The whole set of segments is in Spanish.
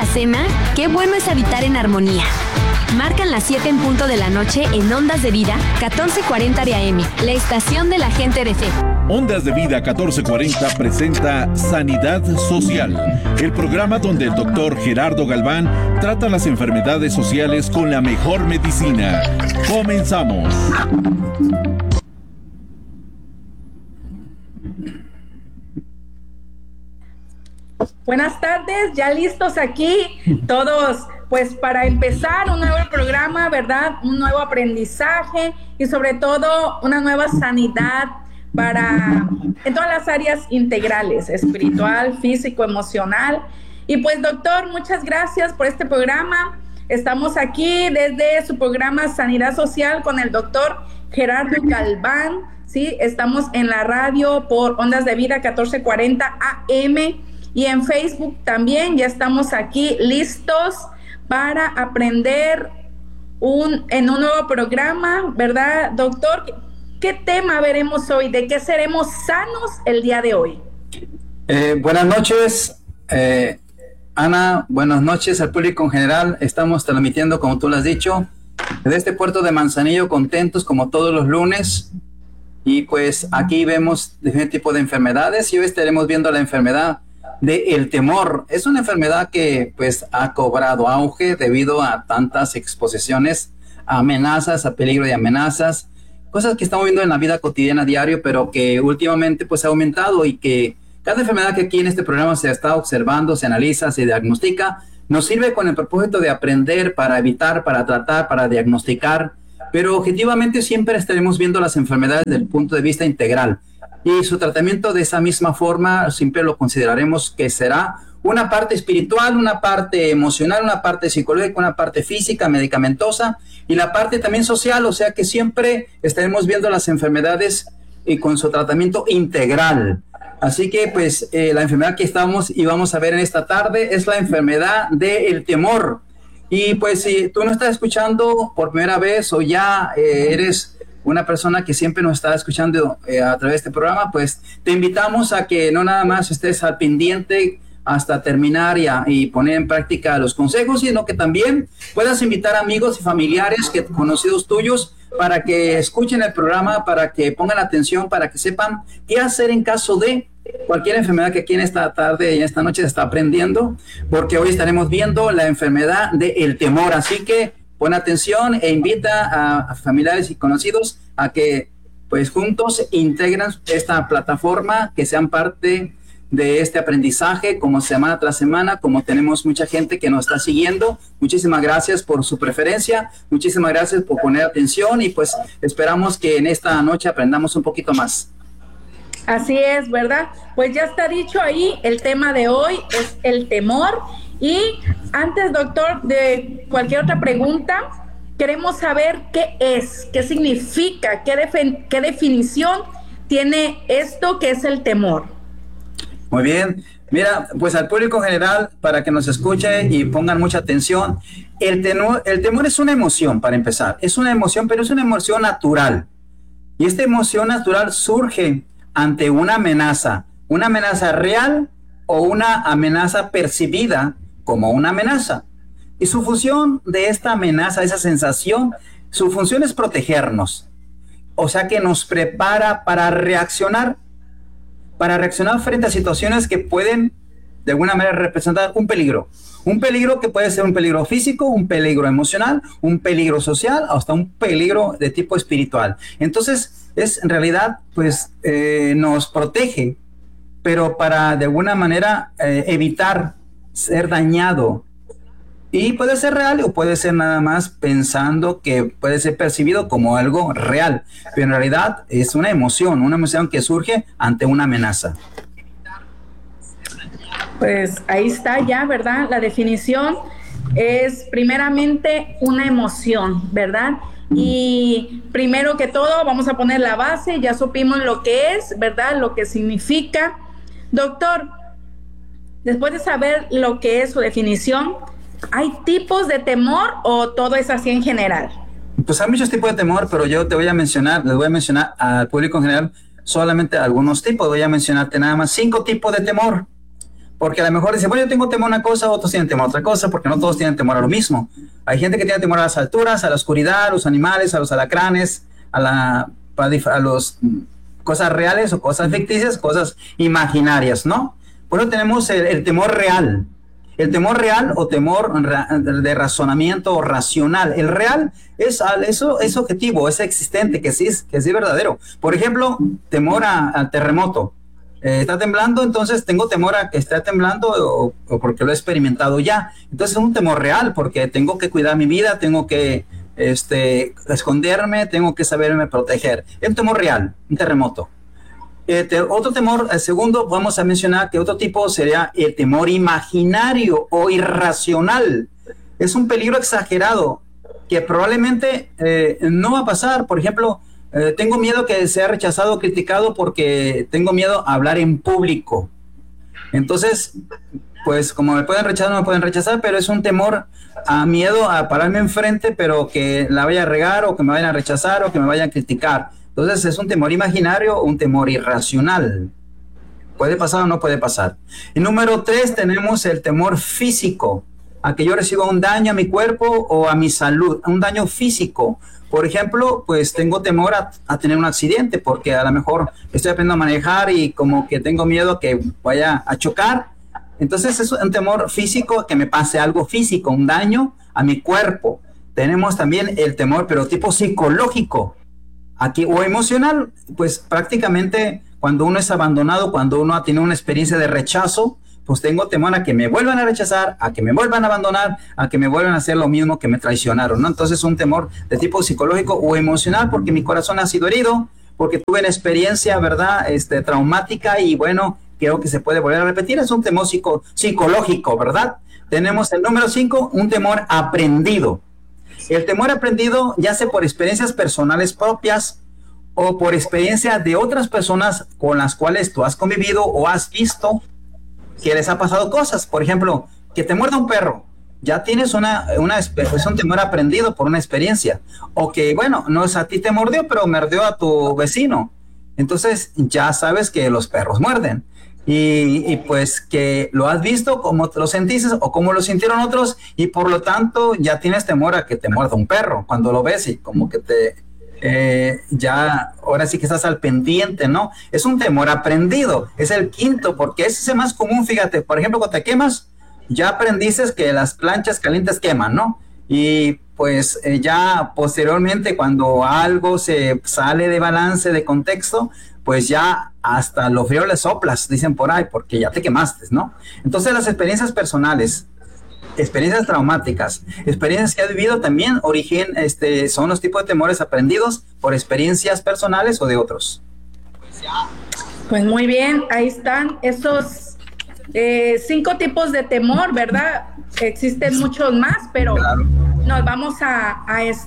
cena, qué bueno es habitar en armonía. Marcan las 7 en punto de la noche en Ondas de Vida, 1440 de AM, la estación de la gente de fe. Ondas de Vida 1440 presenta Sanidad Social, el programa donde el doctor Gerardo Galván trata las enfermedades sociales con la mejor medicina. Comenzamos. Buenas tardes, ya listos aquí todos, pues para empezar un nuevo programa, ¿verdad? Un nuevo aprendizaje y sobre todo una nueva sanidad en todas las áreas integrales, espiritual, físico, emocional. Y pues doctor, muchas gracias por este programa. Estamos aquí desde su programa Sanidad Social con el doctor Gerardo Galván, ¿sí? Estamos en la radio por Ondas de Vida 1440 AM. Y en Facebook también ya estamos aquí listos para aprender en un nuevo programa, ¿verdad, doctor? ¿Qué tema veremos hoy? ¿De qué seremos sanos el día de hoy? Buenas noches, Ana. Buenas noches al público en general. Estamos transmitiendo, como tú lo has dicho, desde este puerto de Manzanillo, contentos como todos los lunes. Y pues aquí vemos diferentes tipos de enfermedades y hoy estaremos viendo la enfermedad del temor. Es una enfermedad que pues ha cobrado auge debido a tantas exposiciones a amenazas, a peligro de amenazas, cosas que estamos viendo en la vida cotidiana diario, pero que últimamente pues ha aumentado y que cada enfermedad que aquí en este programa se está observando, se analiza, se diagnostica, nos sirve con el propósito de aprender, para evitar, para tratar, para diagnosticar, pero objetivamente siempre estaremos viendo las enfermedades desde el punto de vista integral. Y su tratamiento de esa misma forma siempre lo consideraremos que será una parte espiritual, una parte emocional, una parte psicológica, una parte física, medicamentosa y la parte también social, o sea que siempre estaremos viendo las enfermedades y con su tratamiento integral. Así que pues la enfermedad que estamos y vamos a ver en esta tarde es la enfermedad del temor. Y pues si tú no estás escuchando por primera vez o ya eres una persona que siempre nos está escuchando a través de este programa, pues te invitamos a que no nada más estés al pendiente hasta terminar y poner en práctica los consejos, sino que también puedas invitar amigos y familiares, conocidos tuyos, para que escuchen el programa, para que pongan atención, para que sepan qué hacer en caso de cualquier enfermedad que aquí en esta tarde y en esta noche se está aprendiendo, porque hoy estaremos viendo la enfermedad del temor. Así que pon atención e invita a familiares y conocidos a que pues juntos integren esta plataforma, que sean parte de este aprendizaje como semana tras semana, como tenemos mucha gente que nos está siguiendo. Muchísimas gracias por su preferencia, muchísimas gracias por poner atención y pues esperamos que en esta noche aprendamos un poquito más. Así es, ¿verdad? Pues ya está dicho ahí, el tema de hoy es el temor. Y antes, doctor, de cualquier otra pregunta, queremos saber qué es, qué significa, qué definición tiene esto que es el temor. Muy bien. Mira, pues al público en general, para que nos escuche y pongan mucha atención, el temor es una emoción, para empezar. Es una emoción, pero es una emoción natural. Y esta emoción natural surge ante una amenaza real o una amenaza percibida como una amenaza. Y su función de esta amenaza, esa sensación, su función es protegernos. O sea que nos prepara para reaccionar frente a situaciones que pueden de alguna manera representar un peligro. Un peligro que puede ser un peligro físico, un peligro emocional, un peligro social, hasta un peligro de tipo espiritual. Entonces, en realidad, pues, nos protege, pero para de alguna manera evitar ser dañado. Y puede ser real o puede ser nada más pensando que puede ser percibido como algo real, pero en realidad es una emoción que surge ante una amenaza. Pues ahí está ya, ¿verdad? La definición es primeramente una emoción, ¿verdad? Y primero que todo vamos a poner la base, ya supimos lo que es, ¿verdad? Lo que significa. Doctor, después de saber lo que es su definición, ¿hay tipos de temor o todo es así en general? Pues hay muchos tipos de temor, pero yo les voy a mencionar al público en general solamente algunos tipos. Voy a mencionarte nada más 5 tipos de temor. Porque a lo mejor dice, bueno, yo tengo temor a una cosa, otros tienen temor a otra cosa, porque no todos tienen temor a lo mismo. Hay gente que tiene temor a las alturas, a la oscuridad, a los animales, a los alacranes, a los cosas reales o cosas ficticias, cosas imaginarias, ¿no? Bueno, tenemos el temor real. El temor real o temor de razonamiento o racional. El real es objetivo, es existente, que sí es verdadero. Por ejemplo, temor al terremoto. Está temblando, entonces tengo temor a que esté temblando o porque lo he experimentado ya. Entonces es un temor real porque tengo que cuidar mi vida, tengo que esconderme, tengo que saberme proteger. Es un temor real, un terremoto. Otro temor, el segundo, vamos a mencionar que otro tipo sería el temor imaginario o irracional. Es un peligro exagerado que probablemente no va a pasar. Por ejemplo, tengo miedo que sea rechazado o criticado porque tengo miedo a hablar en público. Entonces, pues como me pueden rechazar, no me pueden rechazar, pero es un temor a miedo a pararme enfrente, pero que la vaya a regar o que me vayan a rechazar o que me vayan a criticar. Entonces es un temor imaginario o un temor irracional. ¿Puede pasar o no puede pasar? Y número 3 tenemos el temor físico, a que yo reciba un daño a mi cuerpo o a mi salud, un daño físico. Por ejemplo, pues tengo temor a tener un accidente porque a lo mejor estoy aprendiendo a manejar y como que tengo miedo que vaya a chocar. Entonces es un temor físico, que me pase algo físico, un daño a mi cuerpo. Tenemos también el temor, pero tipo psicológico. Aquí, o emocional, pues prácticamente cuando uno es abandonado, cuando uno ha tenido una experiencia de rechazo, pues tengo temor a que me vuelvan a rechazar, a que me vuelvan a abandonar, a que me vuelvan a hacer lo mismo que me traicionaron, ¿no? Entonces un temor de tipo psicológico o emocional porque mi corazón ha sido herido, porque tuve una experiencia, ¿verdad? Traumática y bueno, creo que se puede volver a repetir. Es un temor psicológico, ¿verdad? Tenemos el número 5, un temor aprendido. El temor aprendido, ya sea por experiencias personales propias o por experiencia de otras personas con las cuales tú has convivido o has visto que les ha pasado cosas. Por ejemplo, que te muerda un perro. Ya tienes es un temor aprendido por una experiencia. O que, bueno, no es a ti te mordió, pero mordió a tu vecino. Entonces ya sabes que los perros muerden. Y pues que lo has visto, como te lo sentiste o como lo sintieron otros, y por lo tanto ya tienes temor a que te muerda un perro cuando lo ves y como que ya ahora sí que estás al pendiente, ¿no? Es un temor aprendido, es el 5, porque ese es el más común. Fíjate, por ejemplo, cuando te quemas, ya aprendiste que las planchas calientes queman, ¿no? Y pues ya posteriormente cuando algo se sale de balance, de contexto, pues ya hasta lo frío le soplas, dicen por ahí, porque ya te quemaste, ¿no? Entonces las experiencias personales, experiencias traumáticas, experiencias que has vivido también son los tipos de temores aprendidos por experiencias personales o de otros. Pues muy bien, ahí están esos 5 tipos de temor, ¿verdad? Existen muchos más, pero claro, nos vamos a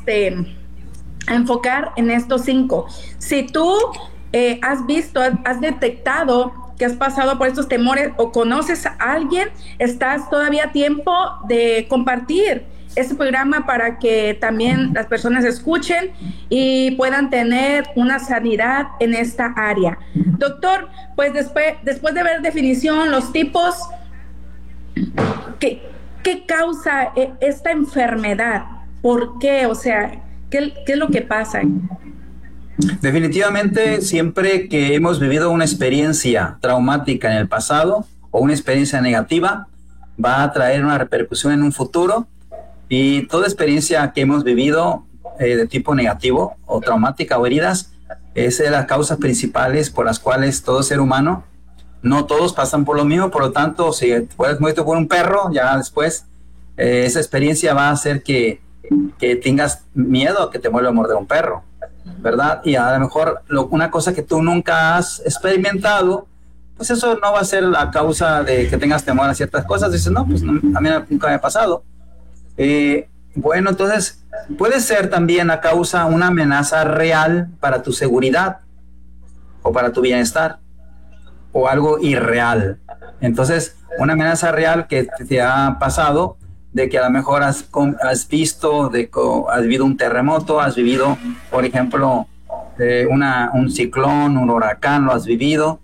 enfocar en estos 5. Si tú has visto, has detectado que has pasado por estos temores o conoces a alguien, estás todavía a tiempo de compartir este programa para que también las personas escuchen y puedan tener una sanidad en esta área. Doctor, pues después de ver definición, los tipos, ¿qué causa esta enfermedad? ¿Por qué? O sea, ¿qué es lo que pasa? Definitivamente, siempre que hemos vivido una experiencia traumática en el pasado o una experiencia negativa, va a traer una repercusión en un futuro, y toda experiencia que hemos vivido de tipo negativo o traumática o heridas es de las causas principales por las cuales todo ser humano, no todos pasan por lo mismo. Por lo tanto, si puedes muerto por un perro, ya después esa experiencia va a hacer que tengas miedo a que te vuelva a morder un perro, ¿verdad? Y a lo mejor una cosa que tú nunca has experimentado, pues eso no va a ser la causa de que tengas temor a ciertas cosas. Dices, no, pues a mí nunca me ha pasado. Bueno, entonces puede ser también a causa una amenaza real para tu seguridad o para tu bienestar, o algo irreal. Entonces, una amenaza real que te ha pasado, de que a lo mejor has visto, has vivido un terremoto, has vivido, por ejemplo, un ciclón, un huracán, lo has vivido,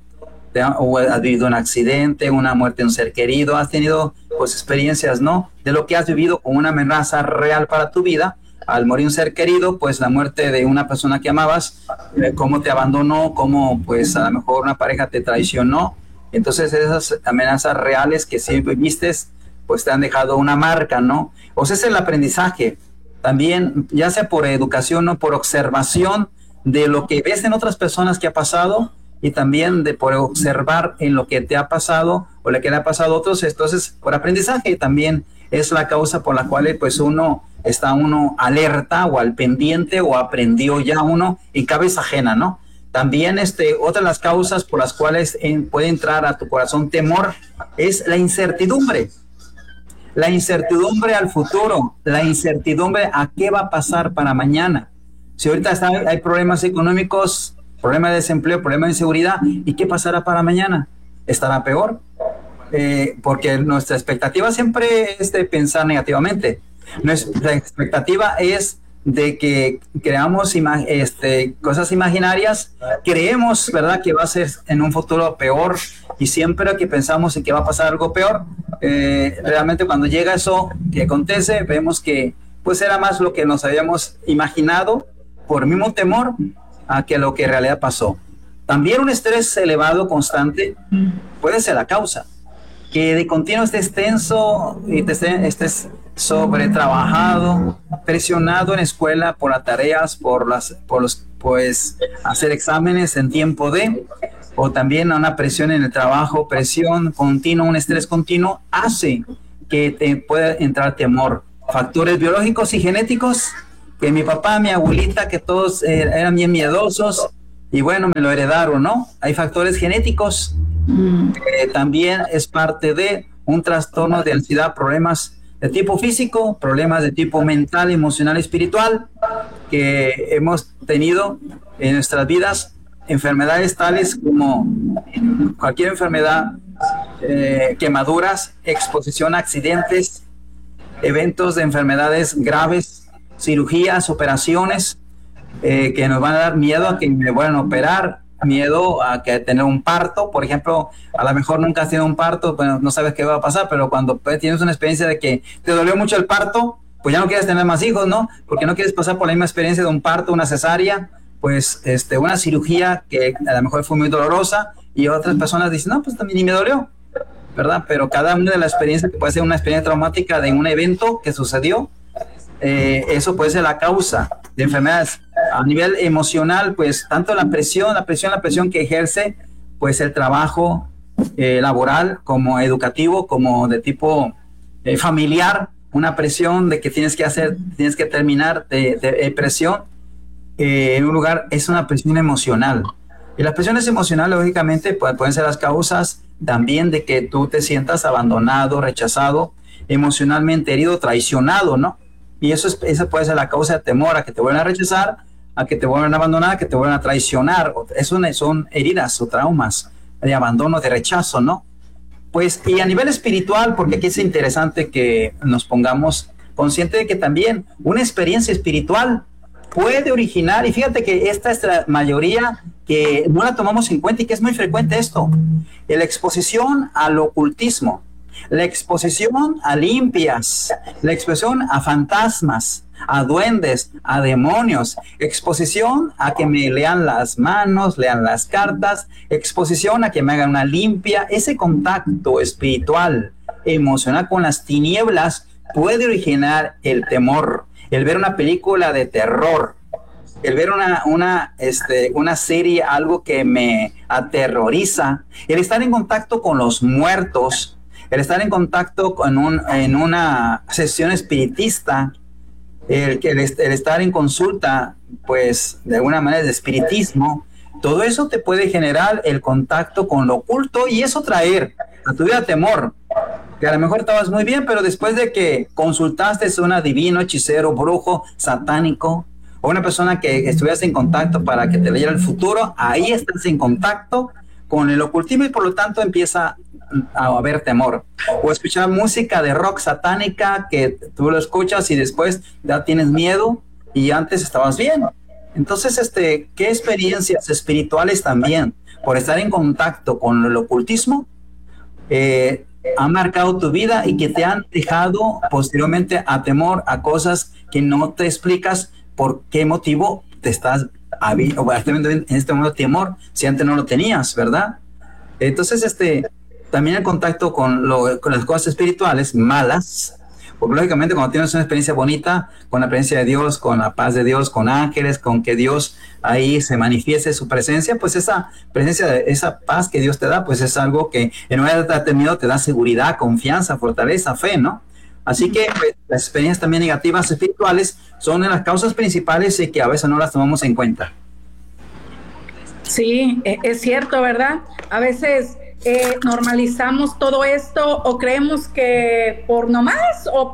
o has vivido un accidente, una muerte de un ser querido, has tenido pues experiencias, ¿no? De lo que has vivido con una amenaza real para tu vida. Al morir un ser querido, pues la muerte de una persona que amabas, cómo te abandonó, cómo pues a lo mejor una pareja te traicionó. Entonces esas amenazas reales que sí viviste, pues te han dejado una marca, ¿no? O sea, es el aprendizaje. También, ya sea por educación o por observación de lo que ves en otras personas que ha pasado, y también de por observar en lo que te ha pasado o lo que le ha pasado a otros. Entonces, por aprendizaje también es la causa por la cual pues está uno alerta o al pendiente, o aprendió ya uno en cabeza ajena, ¿no? También otra de las causas por las cuales puede entrar a tu corazón temor es la incertidumbre. La incertidumbre al futuro, la incertidumbre a qué va a pasar para mañana. Si ahorita hay problemas económicos, problema de desempleo, problema de inseguridad, ¿y qué pasará para mañana? ¿Estará peor? Porque nuestra expectativa siempre es de pensar negativamente. Nuestra expectativa es de que creamos cosas imaginarias, creemos, ¿verdad?, que va a ser en un futuro peor, y siempre que pensamos en que va a pasar algo peor, realmente cuando llega eso que acontece, vemos que pues era más lo que nos habíamos imaginado por mismo temor a que lo que en realidad pasó. También un estrés elevado constante puede ser la causa. Que de continuo estés tenso y estés sobretrabajado, presionado en escuela por las tareas, pues hacer exámenes en tiempo o también una presión en el trabajo, presión continua, un estrés continuo, hace que te pueda entrar temor. Factores biológicos y genéticos, que mi papá, mi abuelita, que todos eran bien miedosos, y bueno, me lo heredaron, ¿no? Hay factores genéticos. También es parte de un trastorno de ansiedad, problemas de tipo físico, problemas de tipo mental, emocional, espiritual, que hemos tenido en nuestras vidas, enfermedades tales como cualquier enfermedad, quemaduras, exposición a accidentes, eventos de enfermedades graves, cirugías, operaciones, que nos van a dar miedo a que me vuelvan a operar, miedo a que tener un parto, por ejemplo. A lo mejor nunca has tenido un parto, bueno, no sabes qué va a pasar, pero cuando tienes una experiencia de que te dolió mucho el parto, pues ya no quieres tener más hijos, ¿no? Porque no quieres pasar por la misma experiencia de un parto, una cesárea, pues una cirugía que a lo mejor fue muy dolorosa, y otras personas dicen, no, pues también ni me dolió, ¿verdad? Pero cada una de las experiencias, que puede ser una experiencia traumática de un evento que sucedió, eso puede ser la causa de enfermedades. A nivel emocional, pues tanto la presión que ejerce pues el trabajo laboral, como educativo, como de tipo familiar, una presión de que tienes que terminar de presión en un lugar, es una presión emocional. Y las presiones emocionales, lógicamente, pueden ser las causas también de que tú te sientas abandonado, rechazado, emocionalmente herido, traicionado, ¿no? Y esa puede ser la causa de temor a que te vuelvan a rechazar, a que te vuelvan a abandonar, a que te vuelvan a traicionar. Son heridas o traumas de abandono, de rechazo, ¿no? Pues, y a nivel espiritual, porque aquí es interesante que nos pongamos conscientes de que también una experiencia espiritual puede originar, y fíjate que esta es la mayoría que no la tomamos en cuenta, y que es muy frecuente esto, la exposición al ocultismo, la exposición a limpias, la exposición a fantasmas, a duendes, a demonios, exposición a que me lean las manos, lean las cartas, exposición a que me hagan una limpia. Ese contacto espiritual, emocional con las tinieblas puede originar el temor, el ver una película de terror, el ver una serie, algo que me aterroriza, el estar en contacto con los muertos, el estar en contacto en una sesión espiritista, el estar en consulta, pues de alguna manera de espiritismo, todo eso te puede generar el contacto con lo oculto, y eso traer a tu vida temor, que a lo mejor estabas muy bien, pero después de que consultaste a un adivino, hechicero, brujo, satánico, o una persona que estuvieras en contacto para que te leyera el futuro, ahí estás en contacto con el ocultismo, y por lo tanto empieza a haber temor. O escuchar música de rock satánica, que tú lo escuchas y después ya tienes miedo, y antes estabas bien. Entonces, ¿qué experiencias espirituales también por estar en contacto con el ocultismo, han marcado tu vida y que te han dejado posteriormente a temor, a cosas que no te explicas por qué motivo te estás teniendo en este momento temor, si antes no lo tenías, ¿verdad? Entonces, también el contacto con las cosas espirituales malas, porque lógicamente cuando tienes una experiencia bonita, con la presencia de Dios, con la paz de Dios, con ángeles, con que Dios ahí se manifieste su presencia, pues esa presencia, esa paz que Dios te da, pues es algo que en lugar de darte miedo, te da seguridad, confianza, fortaleza, fe, ¿no? Así que pues, las experiencias también negativas espirituales son de las causas principales y que a veces no las tomamos en cuenta. Sí, es cierto, ¿verdad? A veces normalizamos todo esto o creemos que por nomás o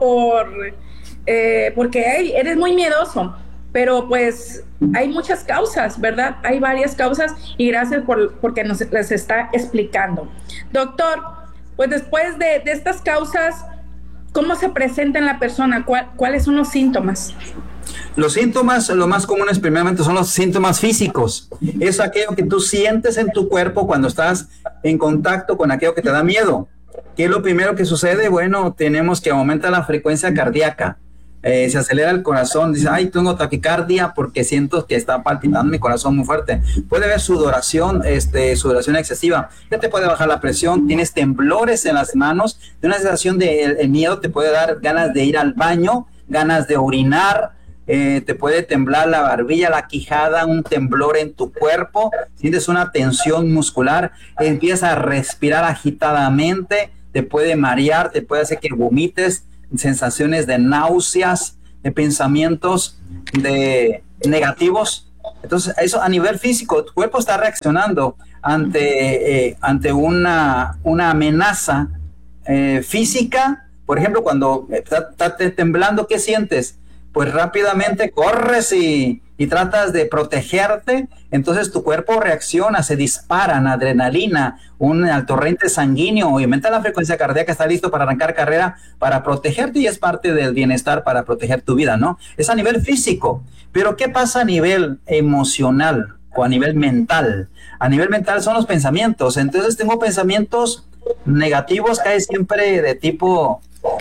porque eres muy miedoso, pero pues hay muchas causas, ¿verdad? Hay varias causas y gracias porque nos les está explicando. Doctor, pues después de estas causas, ¿cómo se presenta en la persona? ¿Cuáles son los síntomas? Los síntomas, lo más comunes primeramente son los síntomas físicos. Es aquello que tú sientes en tu cuerpo cuando estás en contacto con aquello que te da miedo. ¿Qué es lo primero que sucede? Bueno, tenemos que aumentar la frecuencia cardíaca. Se acelera el corazón, dice, ay, tengo taquicardia porque siento que está palpitando mi corazón muy fuerte. Puede haber sudoración excesiva. Ya te puede bajar la presión, tienes temblores en las manos, de una sensación de el miedo te puede dar ganas de ir al baño, ganas de orinar, te puede temblar la barbilla, la quijada, un temblor en tu cuerpo, sientes una tensión muscular, empiezas a respirar agitadamente, te puede marear, te puede hacer que vomites, sensaciones de náuseas, de pensamientos negativos. Entonces, eso a nivel físico, tu cuerpo está reaccionando ante una amenaza física. Por ejemplo, cuando está temblando, ¿qué sientes? Pues rápidamente corres y tratas de protegerte, entonces tu cuerpo reacciona, se disparan adrenalina, al torrente sanguíneo, aumenta la frecuencia cardíaca, está listo para arrancar carrera, para protegerte y es parte del bienestar para proteger tu vida, ¿no? Es a nivel físico, pero ¿qué pasa a nivel emocional o a nivel mental? A nivel mental son los pensamientos, entonces tengo pensamientos negativos, cae siempre de tipo...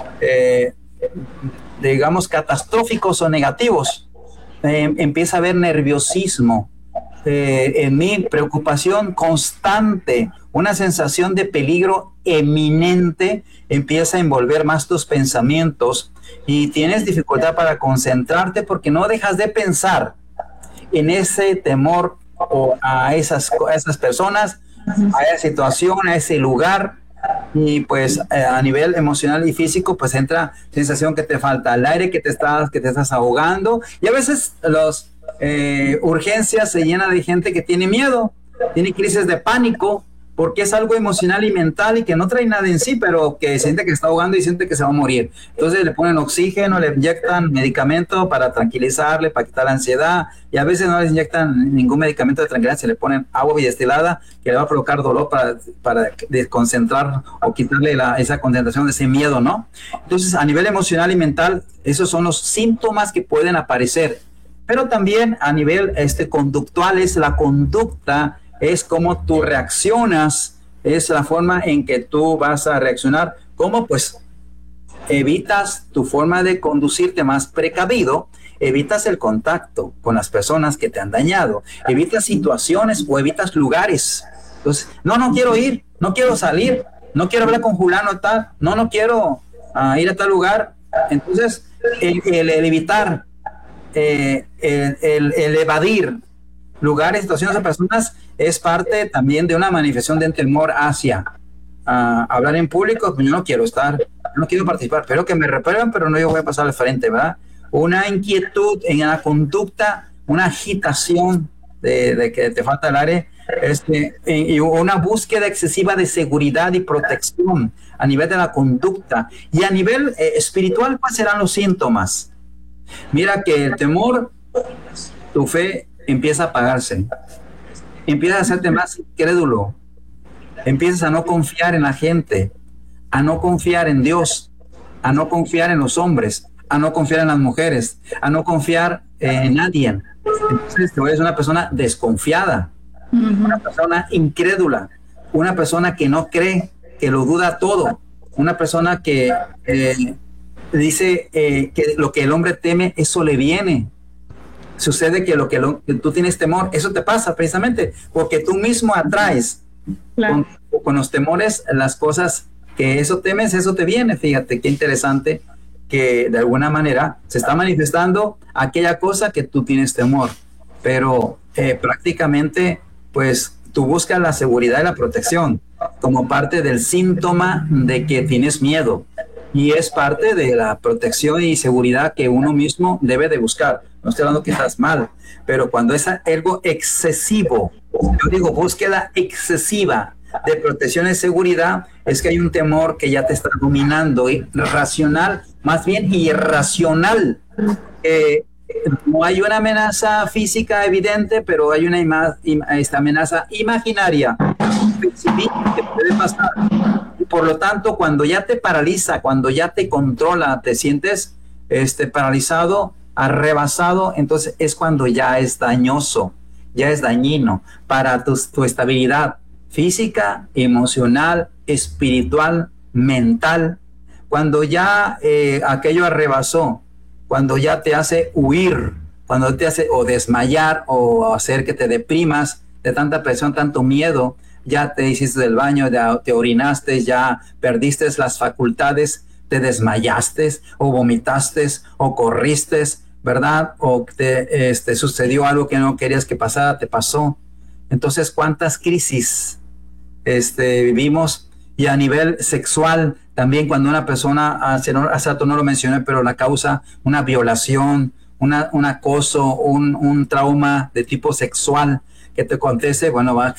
digamos, catastróficos o negativos. Empieza a haber nerviosismo, en mí preocupación constante, una sensación de peligro eminente empieza a envolver más tus pensamientos y tienes dificultad para concentrarte porque no dejas de pensar en ese temor o a esas personas, a esa situación, a ese lugar. Y pues a nivel emocional y físico pues entra sensación que te falta el aire, que te estás ahogando y a veces las urgencias se llenan de gente que tiene miedo, tiene crisis de pánico porque es algo emocional y mental y que no trae nada en sí, pero que siente que está ahogando y siente que se va a morir. Entonces le ponen oxígeno, le inyectan medicamento para tranquilizarle, para quitar la ansiedad, y a veces no les inyectan ningún medicamento de tranquilidad, se le ponen agua destilada que le va a provocar dolor para desconcentrar o quitarle esa concentración de ese miedo, ¿no? Entonces a nivel emocional y mental, esos son los síntomas que pueden aparecer. Pero también a nivel conductual es la conducta, es cómo tú reaccionas, es la forma en que tú vas a reaccionar, cómo pues evitas tu forma de conducirte más precavido, evitas el contacto con las personas que te han dañado, evitas situaciones o evitas lugares. Entonces, no quiero ir, no quiero salir, no quiero hablar con fulano tal, no quiero ir a tal lugar. Entonces, el evitar, el evadir lugares, situaciones o personas es parte también de una manifestación de temor hacia hablar en público. Pues yo no quiero estar, no quiero participar, pero que me reprueben, pero no yo voy a pasar al frente, ¿verdad? Una inquietud en la conducta, una agitación de que te falta el aire, y una búsqueda excesiva de seguridad y protección a nivel de la conducta. Y a nivel espiritual, ¿cuáles serán los síntomas? Mira que el temor, tu fe empieza a apagarse, empiezas a hacerte más incrédulo, empiezas a no confiar en la gente, a no confiar en Dios, a no confiar en los hombres, a no confiar en las mujeres, a no confiar en nadie. Entonces te vuelves una persona desconfiada, una persona incrédula, una persona que no cree, que lo duda todo, una persona que dice que lo que el hombre teme, eso le viene. Sucede que que tú tienes temor, eso te pasa precisamente porque tú mismo atraes con los temores las cosas que eso temes, eso te viene. Fíjate qué interesante que de alguna manera se está manifestando aquella cosa que tú tienes temor, pero prácticamente pues tú buscas la seguridad y la protección como parte del síntoma de que tienes miedo, y es parte de la protección y seguridad que uno mismo debe de buscar. No estoy hablando que estás mal, pero cuando es algo excesivo, yo digo búsqueda excesiva de protección y seguridad, es que hay un temor que ya te está dominando, irracional, más bien irracional. No hay una amenaza física evidente, pero hay una esta amenaza imaginaria que puede pasar. Por lo tanto, cuando ya te paraliza, cuando ya te controla, te sientes paralizado, arrebasado, entonces es cuando ya es dañoso, ya es dañino para tu estabilidad física, emocional, espiritual, mental. Cuando ya aquello arrebasó, cuando ya te hace huir, cuando te hace o desmayar o hacer que te deprimas de tanta presión, tanto miedo, ya te hiciste del baño, ya te orinaste, ya perdiste las facultades, te desmayaste o vomitaste o corriste, ¿verdad? O te sucedió algo que no querías que pasara, te pasó. Entonces, ¿cuántas crisis vivimos? Y a nivel sexual, también cuando una persona, hace rato no lo mencioné, pero la causa una violación, un acoso, un trauma de tipo sexual que te acontece, bueno, va